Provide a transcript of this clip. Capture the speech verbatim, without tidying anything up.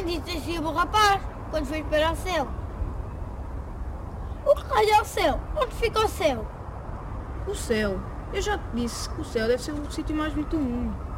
também disse o rapaz quando foi para o céu. O que raio é o céu? Onde fica o céu? O céu? Eu já te disse que o céu deve ser o sítio mais bonito do mundo.